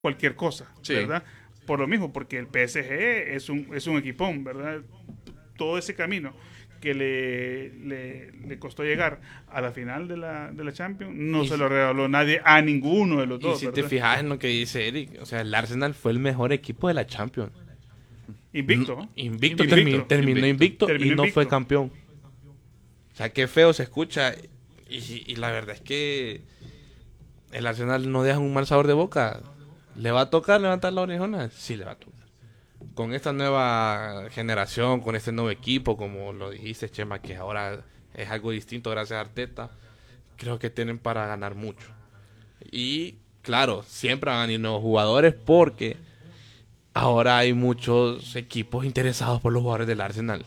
cualquier cosa, Sí. ¿verdad? Por lo mismo, porque el PSG es un equipón, ¿verdad? Todo ese camino que le costó llegar a la final de la Champions, no Y se si- lo regaló nadie a ninguno de los Y dos, si te ¿verdad? fijas en lo que dice Eric, o sea, el Arsenal fue el mejor equipo de la Champions. Invicto, ¿no? Invicto, Invicto. terminó invicto Terminó y no fue invicto. campeón. O sea, qué feo se escucha. Y la verdad es que el Arsenal no deja un mal sabor de boca. ¿Le va a tocar levantar la orejona? Sí, le va a tocar. Con esta nueva generación, con este nuevo equipo, como lo dijiste, Chema, que ahora es algo distinto gracias a Arteta, creo que tienen para ganar mucho. Y claro, siempre van a venir nuevos jugadores porque ahora hay muchos equipos interesados por los jugadores del Arsenal.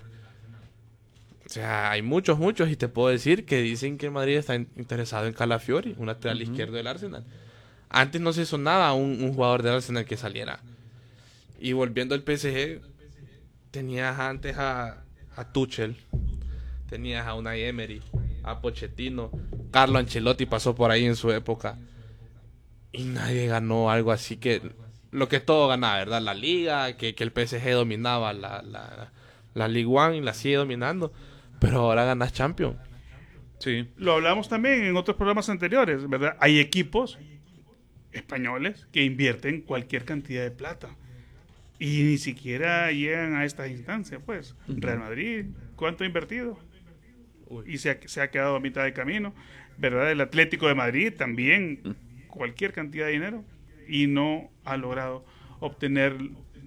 O sea, hay muchos, y te puedo decir que dicen que el Madrid está interesado en Calafiori, un lateral izquierdo del Arsenal. Antes no se sonaba un jugador del Arsenal que saliera. Y volviendo al PSG, tenías antes a Tuchel, tenías a Unai Emery, a Pochettino, Carlo Ancelotti pasó por ahí en su época. Y nadie ganó algo así que... Lo que todo ganaba, ¿verdad? La Liga, que el PSG dominaba la Ligue 1 y la sigue dominando. Pero ahora ganas Champions. Sí. Lo hablamos también en otros programas anteriores, ¿verdad? Hay equipos españoles que invierten cualquier cantidad de plata y ni siquiera llegan a estas instancias, pues. Real Madrid, ¿cuánto ha invertido? Y se ha quedado a mitad de camino, ¿verdad? El Atlético de Madrid también, cualquier cantidad de dinero y no ha logrado obtener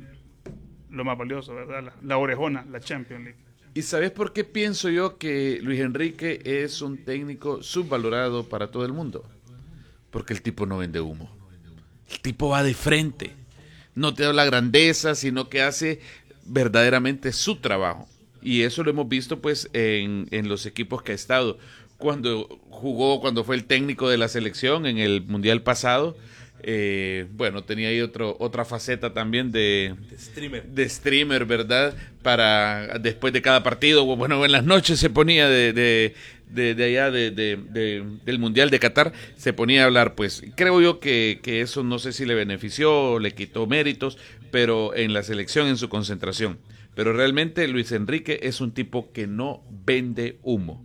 lo más valioso, ¿verdad? La orejona, la Champions League. ¿Y sabes por qué pienso yo que Luis Enrique es un técnico subvalorado para todo el mundo? Porque el tipo no vende humo. El tipo va de frente. No te da la grandeza, sino que hace verdaderamente su trabajo. Y eso lo hemos visto pues en los equipos que ha estado. Cuando jugó, cuando fue el técnico de la selección en el Mundial pasado, bueno, tenía ahí otra faceta también de streamer, ¿verdad? Para después de cada partido, bueno, en las noches se ponía de allá del Mundial de Qatar, se ponía a hablar, pues creo yo que eso no sé si le benefició, le quitó méritos, pero en la selección, en su concentración. Pero realmente Luis Enrique es un tipo que no vende humo.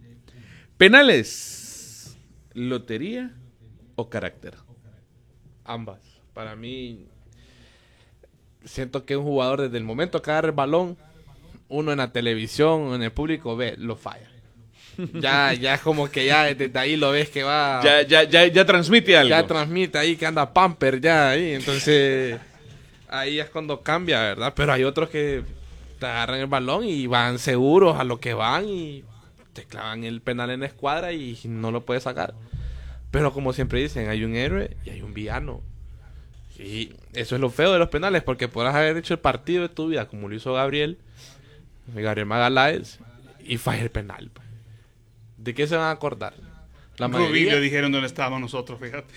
Penales, lotería o carácter. Ambas. Para mí, siento que un jugador desde el momento que agarra el balón, uno en la televisión, en el público, ve, lo falla. Ya es como que ya desde ahí lo ves que va... Ya transmite algo. Ya transmite ahí que anda pamper ya ahí. Entonces, ahí es cuando cambia, ¿verdad? Pero hay otros que te agarran el balón y van seguros a lo que van y te clavan el penal en la escuadra y no lo puedes sacar. Pero como siempre dicen, hay un héroe y hay un villano. Y eso es lo feo de los penales, porque podrás haber hecho el partido de tu vida, como lo hizo Gabriel Magaláes, y falla el penal. ¿De qué se van a acordar? La Rubillo mayoría. dijeron dónde estábamos nosotros, fíjate.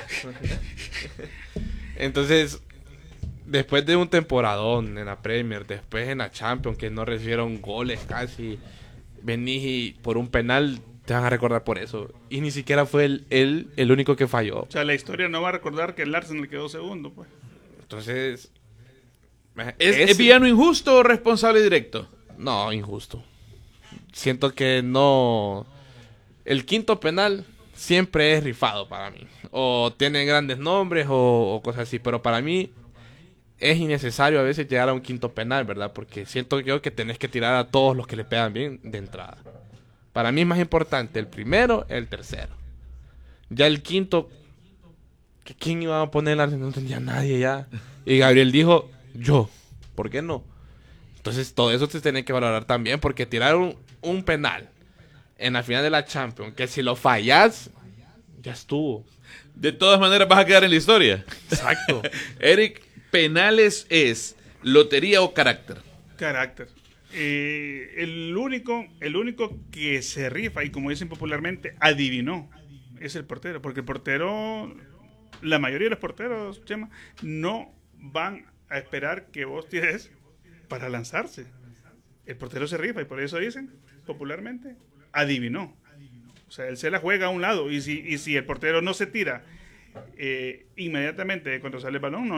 Entonces, después de un temporadón en la Premier, después en la Champions, que no recibieron goles casi, venís y por un penal te van a recordar por eso. Y ni siquiera fue el único que falló. O sea, la historia no va a recordar que el Arsenal quedó segundo, pues. Entonces, ¿Es villano injusto o responsable directo? no, injusto. Siento que no. El quinto penal siempre es rifado para mí. O tiene grandes nombres o cosas así. Pero para mí es innecesario a veces llegar a un quinto penal, ¿verdad? Porque siento yo que tenés que tirar a todos los que le pegan bien de entrada. Para mí es más importante el primero, el tercero. Ya el quinto, que ¿quién iba a poner el Arsenal? No tenía nadie ya. Y Gabriel dijo, yo. ¿Por qué no? Entonces todo eso te tiene que valorar también, porque tirar un penal en la final de la Champions, que si lo fallas, ya estuvo. De todas maneras vas a quedar en la historia. Exacto. Eric, penales es lotería o carácter. Carácter. El único que se rifa y como dicen popularmente, adivinó, es el portero. Porque el portero, la mayoría de los porteros, Chema, no van a esperar que vos tires para lanzarse. El portero se rifa y por eso dicen popularmente, adivinó. O sea, él se la juega a un lado y si el portero no se tira inmediatamente cuando sale el balón,